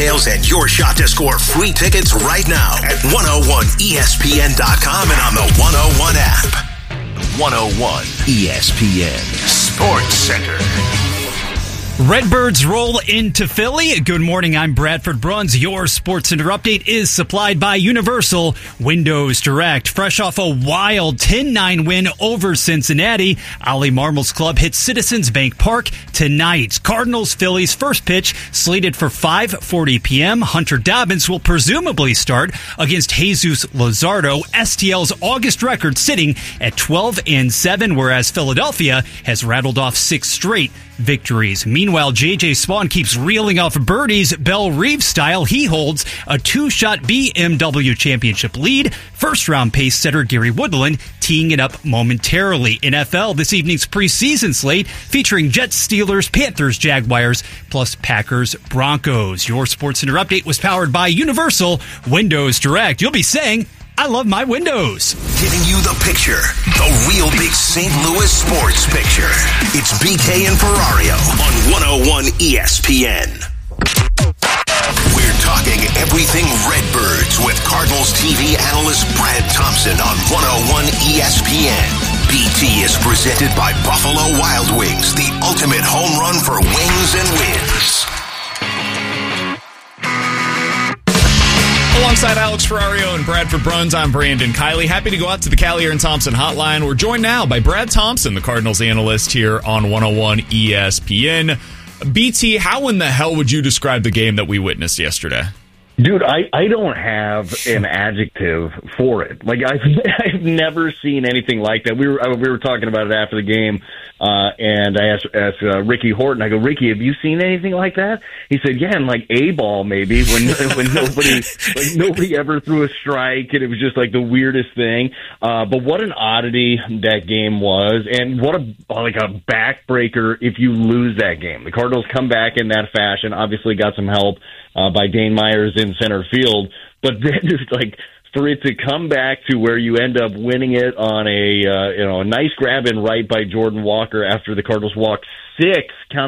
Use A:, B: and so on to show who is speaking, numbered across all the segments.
A: details and your shot to score free tickets right now at 101ESPN.com and on the 101 app. 101 ESPN Sports Center.
B: Redbirds roll into Philly. Good morning, I'm Bradford Bruns. Your Sports Center update is supplied by Universal Windows Direct. Fresh off a wild 10-9 win over Cincinnati, Ollie Marmol's club hits Citizens Bank Park tonight. Cardinals-Phillies first pitch slated for 5:40 p.m. Hunter Dobbins will presumably start against Jesus Luzardo. STL's August record sitting at 12-7, whereas Philadelphia has rattled off 6 straight victories. Meanwhile, J.J. Spawn keeps reeling off birdies Belle Reeve style. He holds a 2-shot BMW championship lead. First-round pace setter Gary Woodland teeing it up momentarily. NFL, this evening's preseason slate featuring Jets, Steelers, Panthers, Jaguars, plus Packers, Broncos. Your SportsCenter update was powered by Universal Windows Direct. You'll be saying, I love my windows.
A: Giving you the picture, the real big St. Louis sports picture. It's BK and Ferrario on 101 ESPN. We're talking everything Redbirds with Cardinals TV analyst Brad Thompson on 101 ESPN. BT is presented by Buffalo Wild Wings, the ultimate home run for wings and wins.
C: Alongside Alex Ferrario and Bradford Bruns, I'm Brandon Kiley. Happy to go out to the Callier and Thompson hotline. We're joined now by Brad Thompson, the Cardinals analyst here on 101 ESPN. BT, how in the hell would you describe the game that we witnessed yesterday?
D: Dude, I don't have an adjective for it. Like I've never seen anything like that. We were talking about it after the game, and I asked Ricky Horton. I go, Ricky, have you seen anything like that? He said, yeah, in like A-ball maybe when nobody ever threw a strike, and it was just like the weirdest thing. But what an oddity that game was, and what a backbreaker if you lose that game. The Cardinals come back in that fashion. Obviously, got some help by Dane Myers in center field, but then just like for it to come back to where you end up winning it on a nice grab in right by Jordan Walker after the Cardinals walked 6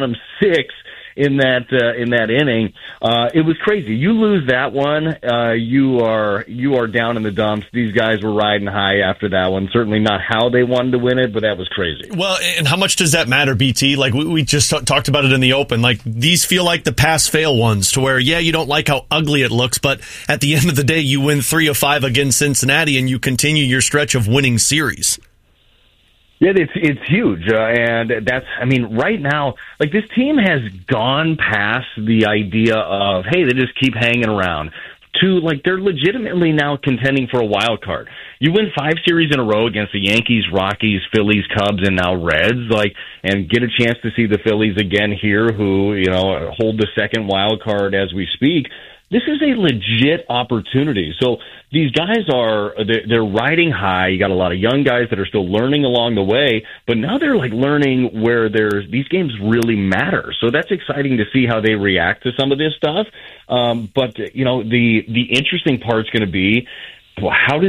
D: in that inning. It was crazy. You lose that one, you are down in the dumps. These guys were riding high after that one. Certainly not how they wanted to win it, but that was crazy.
E: Well, and how much does that matter, BT? Like we just talked about it in the open. Like these feel like the pass-fail ones to where, yeah, you don't like how ugly it looks, but at the end of the day, you win 3 of 5 against Cincinnati and you continue your stretch of winning series.
D: Yeah, it's huge, and right now, like this team has gone past the idea of, hey, they just keep hanging around, to like they're legitimately now contending for a wild card. You win 5 series in a row against the Yankees, Rockies, Phillies, Cubs, and now Reds, and get a chance to see the Phillies again here, who hold the second wild card as we speak. This is a legit opportunity. So these guys they're riding high. You got a lot of young guys that are still learning along the way, but now they're like learning where these games really matter. So that's exciting to see how they react to some of this stuff. But the interesting part's going to be, how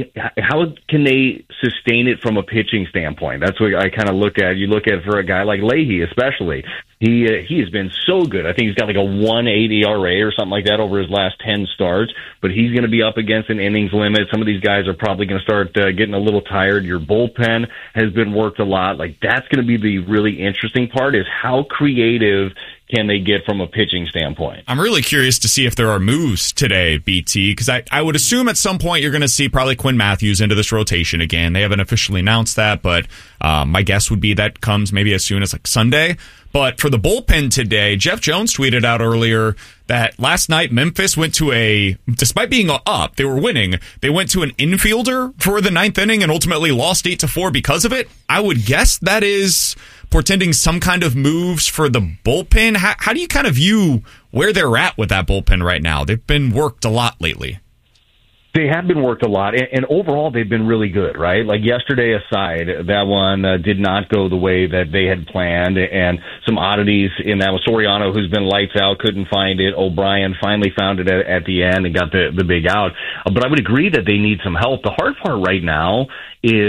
D: can they sustain it from a pitching standpoint? That's what I kind of look at. You look at for a guy like Leahy, especially. He has been so good. I think he's got like a 1.8 ERA or something like that over his last 10 starts, but he's going to be up against an innings limit. Some of these guys are probably going to start getting a little tired. Your bullpen has been worked a lot. Like that's going to be the really interesting part, is how creative can they get from a pitching standpoint.
C: I'm really curious to see if there are moves today, BT, because I would assume at some point you're going to see probably Quinn Matthews into this rotation again. They haven't officially announced that, but my guess would be that comes maybe as soon as like Sunday. But for the bullpen today, Jeff Jones tweeted out earlier that last night Memphis went to despite being up, they were winning, they went to an infielder for the 9th inning and ultimately lost 8-4 because of it. I would guess that is portending some kind of moves for the bullpen. How do you kind of view where they're at with that bullpen right now? They've been worked a lot lately.
D: They have been worked a lot, and overall they've been really good, right? Like yesterday aside, that one did not go the way that they had planned, and some oddities in that was Soriano, who's been lights out, couldn't find it. O'Brien finally found it at the end and got the big out. But I would agree that they need some help. The hard part right now is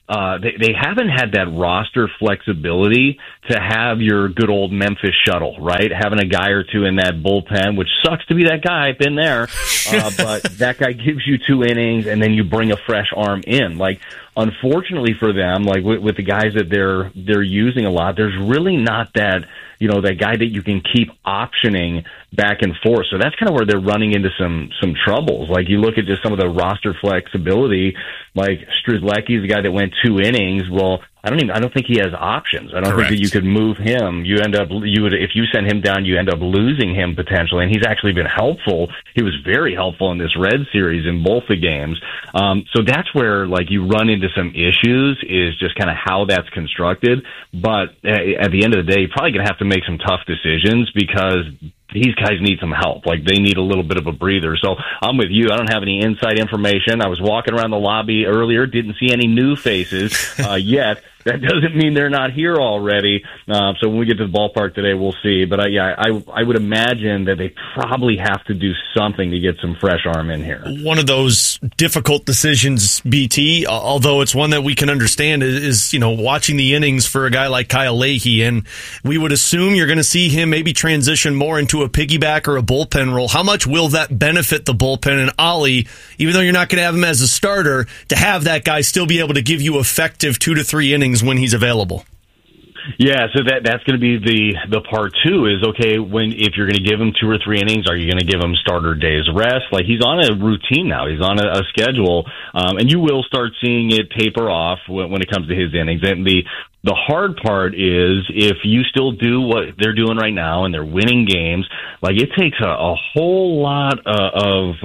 D: they haven't had that roster flexibility to have your good old Memphis shuttle, right? Having a guy or two in that bullpen, which sucks to be that guy. I've been there. But that guy gives you 2 innings, and then you bring a fresh arm in. Like, unfortunately for them, like with the guys that they're using a lot, there's really not that, that guy that you can keep optioning back and forth. So that's kind of where they're running into some troubles. Like, you look at just some of the roster flexibility, like Strzelecki's the guy that went 2 innings. Well, I don't think he has options. I don't
C: Correct.
D: think that you could move him. If you send him down, you end up losing him potentially. And he's actually been helpful. He was very helpful in this Red Series in both the games. So that's where, like, you run into some issues, is just kind of how that's constructed. But at the end of the day, you're probably going to have to make some tough decisions, because these guys need some help. Like, they need a little bit of a breather. So I'm with you. I don't have any inside information. I was walking around the lobby earlier, didn't see any new faces yet. That doesn't mean they're not here already. So when we get to the ballpark today, we'll see. But I would imagine that they probably have to do something to get some fresh arm in here.
E: One of those difficult decisions, BT, although it's one that we can understand, is watching the innings for a guy like Kyle Leahy. And we would assume you're going to see him maybe transition more into a piggyback or a bullpen role. How much will that benefit the bullpen and Ollie, even though you're not going to have him as a starter, to have that guy still be able to give you effective 2 to 3 innings when he's available?
D: Yeah, so that's going to be the part two is, okay, if you're going to give him 2 or 3 innings, are you going to give him starter days rest? Like, he's on a routine now. He's on a schedule, and you will start seeing it taper off when it comes to his innings. And the hard part is, if you still do what they're doing right now and they're winning games, like, it takes a whole lot of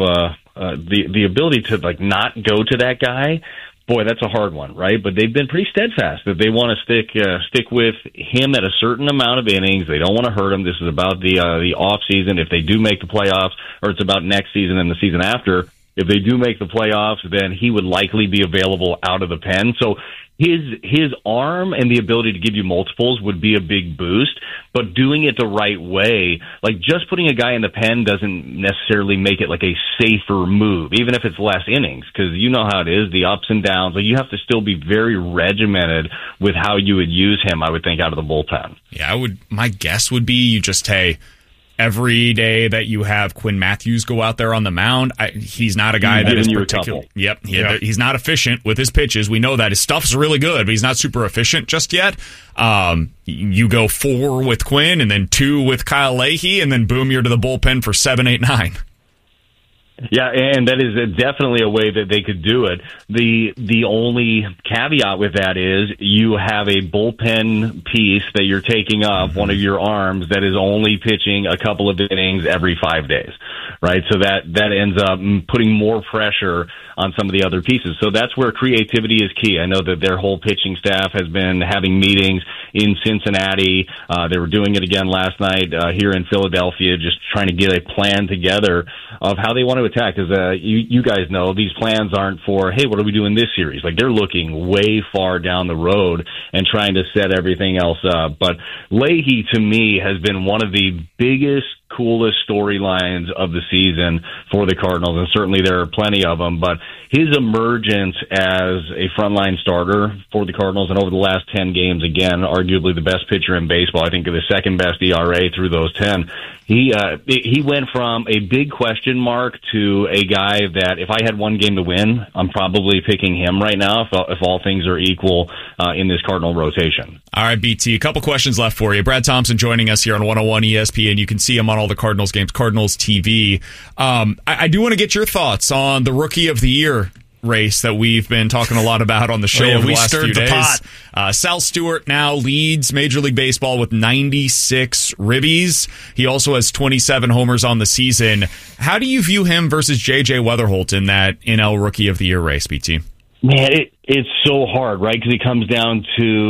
D: the ability to, like, not go to that guy. Boy, that's a hard one, right? But they've been pretty steadfast that they want to stick with him at a certain amount of innings. They don't want to hurt him. This is about the off season. If they do make the playoffs, or it's about next season and the season after. If they do make the playoffs, then he would likely be available out of the pen. So his arm and the ability to give you multiples would be a big boost, but doing it the right way, like just putting a guy in the pen doesn't necessarily make it like a safer move, even if it's less innings, because you know how it is, the ups and downs. Like, you have to still be very regimented with how you would use him, I would think, out of the bullpen.
C: Yeah, my guess would be you just, every day that you have Quinn Matthews go out there on the mound, he's not a guy that is particular. He's not efficient with his pitches. We know that his stuff's really good, but he's not super efficient just yet. You go 4 with Quinn, and then 2 with Kyle Leahy, and then boom, you're to the bullpen for 7, 8, 9.
D: Yeah, and that is definitely a way that they could do it. The only caveat with that is you have a bullpen piece that you're taking up, one of your arms, that is only pitching a couple of innings every 5 days, right? So that ends up putting more pressure on some of the other pieces. So that's where creativity is key. I know that their whole pitching staff has been having meetings in Cincinnati. They were doing it again last night here in Philadelphia, just trying to get a plan together of how they want to attack. Because you guys know these plans aren't for, hey, what are we doing this series? Like, they're looking way far down the road and trying to set everything else up. But Leahy, to me, has been one of the biggest, coolest storylines of the season for the Cardinals, and certainly there are plenty of them, but his emergence as a frontline starter for the Cardinals, and over the last 10 games, again, arguably the best pitcher in baseball, I think the second best ERA through those 10, he went from a big question mark to a guy that, if I had one game to win, I'm probably picking him right now if all things are equal in this Cardinal rotation.
C: All right, BT, a couple questions left for you. Brad Thompson joining us here on 101 ESPN. You can see him on all the Cardinals games, Cardinals TV. I do want to get your thoughts on the Rookie of the Year race that we've been talking a lot about on the show over the last few days. Sal Stewart now leads Major League Baseball with 96 ribbies. He also has 27 homers on the season. How do you view him versus J.J. Weatherholt in that NL Rookie of the Year race, BT?
D: Man, it's so hard, right? Because it comes down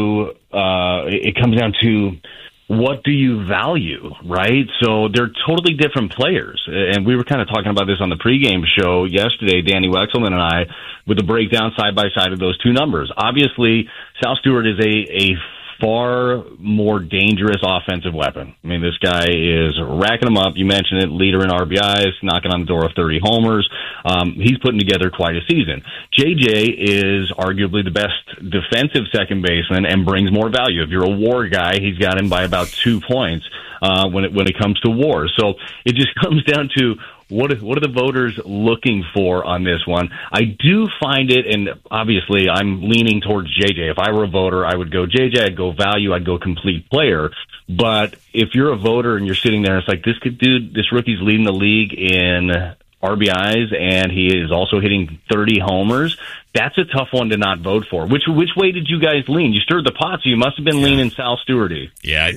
D: to what do you value, right? So they're totally different players. And we were kind of talking about this on the pregame show yesterday, Danny Wexelman and I, with the breakdown side by side of those two numbers. Obviously, Sal Stewart is a far more dangerous offensive weapon. I mean, this guy is racking them up. You mentioned it, leader in RBIs, knocking on the door of 30 homers. He's putting together quite a season. JJ is arguably the best defensive second baseman and brings more value. If you're a WAR guy, he's got him by about 2 points when it comes to WAR. So it just comes down to what are the voters looking for on this one? I do find it, and obviously I'm leaning towards JJ. If I were a voter, I would go JJ, I'd go value, I'd go complete player. But if you're a voter and you're sitting there, it's like this rookie's leading the league in RBIs, and he is also hitting 30 homers. That's a tough one to not vote for. Which way did you guys lean? You stirred the pot, so you must have been leaning Sal Stewarty.
C: Yeah,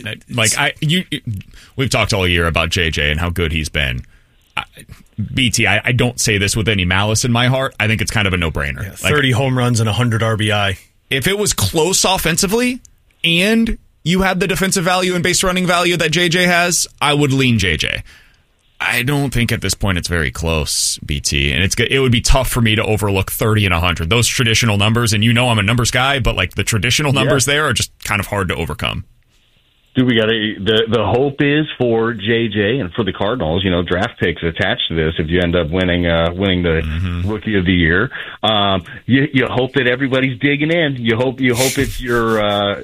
C: we've talked all year about JJ and how good he's been. BT, I don't say this with any malice in my heart. I think it's kind of a no-brainer.
E: Yeah, 30 home runs and 100 RBI.
C: If it was close offensively and you had the defensive value and base running value that JJ has, I would lean JJ. I don't think at this point it's very close, BT, and it would be tough for me to overlook 30 and 100. Those traditional numbers, and I'm a numbers guy, but like the traditional numbers there are just kind of hard to overcome.
D: Dude, the hope is for JJ and for the Cardinals, draft picks attached to this. If you end up winning the Rookie of the Year, you hope that everybody's digging in. You hope it's your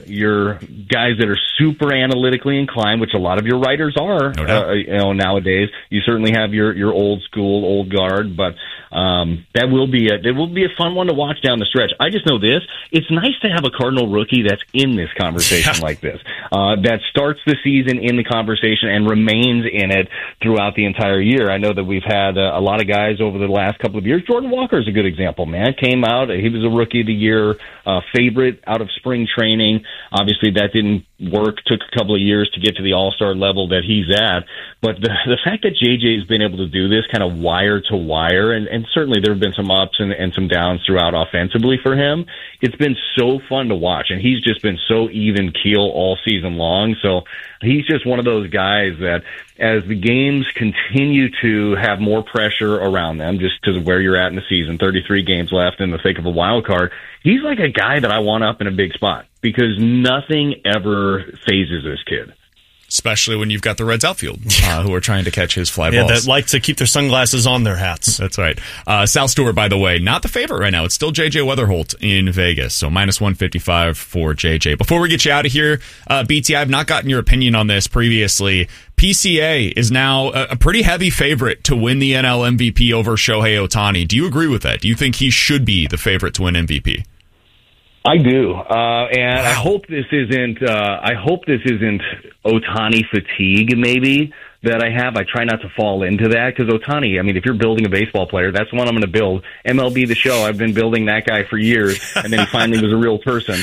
D: guys that are super analytically inclined, which a lot of your writers are.
C: No doubt.
D: Nowadays, you certainly have your old school, old guard, but that will be a fun one to watch down the stretch. I just know this: it's nice to have a Cardinal rookie that's in this conversation like this. That starts the season in the conversation and remains in it throughout the entire year. I know that we've had a lot of guys over the last couple of years. Jordan Walker is a good example, man. Came out, he was a Rookie of the Year favorite out of spring training. Obviously, that didn't work. Took a couple of years to get to the all-star level that he's at. But the fact that JJ has been able to do this kind of wire to wire, and certainly there have been some ups and some downs throughout offensively for him, it's been so fun to watch. And he's just been so even keel all season long. So he's just one of those guys that as the games continue to have more pressure around them, just because of where you're at in the season, 33 games left in the thick of a wild card, he's like a guy that I want up in a big spot because nothing ever phases this kid.
C: Especially when you've got the Reds outfield who are trying to catch his fly balls.
E: That like to keep their sunglasses on their hats.
C: That's right. Sal Stewart, by the way, not the favorite right now. It's still J.J. Weatherholt in Vegas, so minus 155 for J.J. Before we get you out of here, BT, I've not gotten your opinion on this previously. PCA is now a pretty heavy favorite to win the NL MVP over Shohei Ohtani. Do you agree with that? Do you think he should be the favorite to win MVP?
D: I do, and I hope this isn't. I hope this isn't Ohtani fatigue. Maybe that I have. I try not to fall into that because Ohtani. I mean, if you're building a baseball player, that's the one I'm going to build. MLB The Show. I've been building that guy for years, and then he finally was a real person.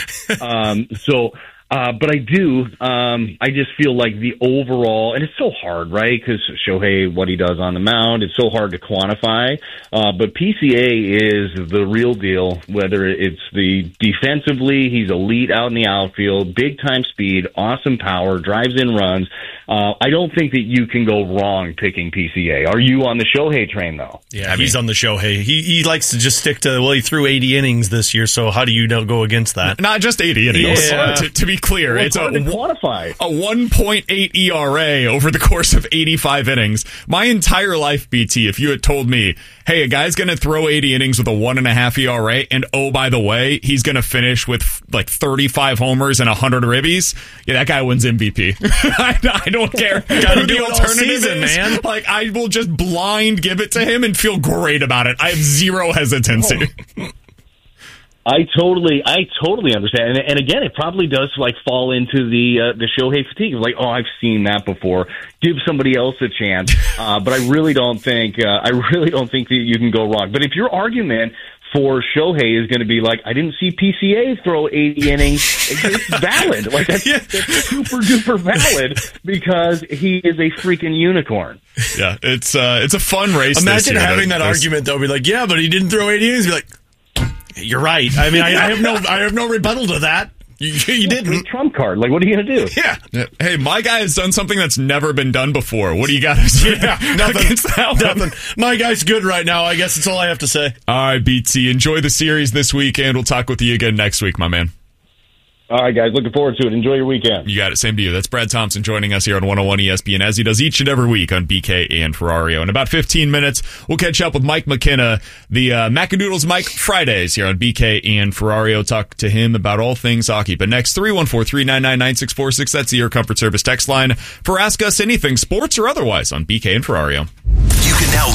D: But I do. I just feel like the overall, and it's so hard, right? Because Shohei, what he does on the mound, it's so hard to quantify. But PCA is the real deal. Whether it's the defensively, he's elite out in the outfield, big time speed, awesome power, drives in runs. I don't think that you can go wrong picking PCA. Are you on the Shohei train though?
E: Yeah, he's on the Shohei. He likes to just stick to. Well, he threw 80 innings this year, so how do you go against that?
C: Not just 80 innings.
E: Yeah.
C: To be clear,
D: well,
C: it's a
D: 1.8
C: ERA over the course of 85 innings. My entire life, BT, if you had told me, hey, a guy's going to throw 80 innings with a 1.5 ERA, and oh, by the way, he's going to finish with like 35 homers and 100 ribbies, yeah, that guy wins MVP. I don't care.
E: Gotta
C: who
E: do
C: the
E: it all
C: alternative
E: season,
C: is.
E: man.
C: Like, I will just blind give it to him and feel great about it. I have zero hesitancy.
D: I totally understand, and again, it probably does like fall into the Shohei fatigue. Like, oh, I've seen that before. Give somebody else a chance. But I really don't think that you can go wrong. But if your argument for Shohei is going to be like, I didn't see PCA throw 80 innings, it's valid. Like that's super duper valid because he is a freaking unicorn.
C: Yeah, it's a fun race.
E: Imagine
C: this year,
E: having that argument though. Be like, yeah, but he didn't throw 80 innings. Be like, you're right. I mean, I have no rebuttal to that. You didn't.
D: Trump card. Like, what are you going to do?
E: Yeah.
C: Hey, my guy has done something that's never been done before. What do you got to say against that one?
E: Nothing. My guy's good right now. I guess that's all I have to say.
C: All right, BT. Enjoy the series this week, and we'll talk with you again next week, my man.
F: All right, guys. Looking forward to it. Enjoy your weekend.
C: You got it. Same to you. That's Brad Thompson joining us here on 101 ESPN, as he does each and every week on BK and Ferrario. In about 15 minutes, we'll catch up with Mike McKenna, the Macadoodles Mike Fridays here on BK and Ferrario. Talk to him about all things hockey. But next, 314-399-9646. That's the Air Comfort Service text line for Ask Us Anything, sports or otherwise, on BK and Ferrario.
A: You can now